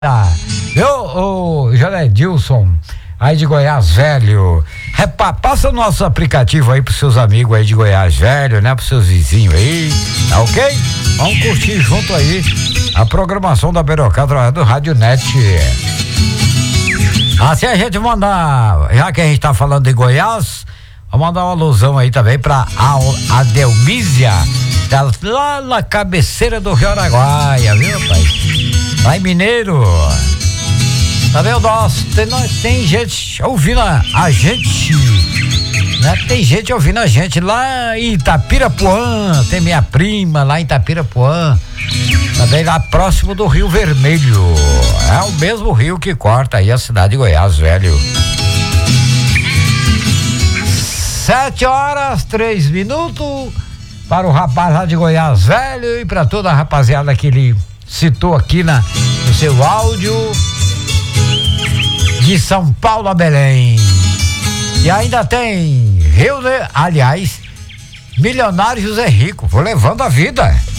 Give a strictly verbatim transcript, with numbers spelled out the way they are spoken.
Viu, ô José Dilson, aí de Goiás Velho, Repa, passa o nosso aplicativo aí pros seus amigos aí de Goiás Velho, né, pros seus vizinhos aí, tá ok? Vamos curtir junto aí a programação da Berocá através do Rádio Net. Assim a gente manda, já que a gente tá falando de Goiás, vamos mandar uma alusão aí também pra a Delmísia, tá lá na cabeceira do Rio Araguaia, viu, pai? Lá em Mineiro. Tá vendo? Nossa, tem, tem gente ouvindo a, a gente, né? Tem gente ouvindo a gente lá em Itapirapuã, tem minha prima lá em Itapirapuã, também lá próximo do Rio Vermelho. É o mesmo rio que corta aí a cidade de Goiás Velho. Sete horas, três minutos para o rapaz lá de Goiás Velho e para toda a rapaziada que ele citou aqui na, no seu áudio, de São Paulo a Belém. E ainda tem Rio, aliás, Milionário José Rico, vou levando a vida.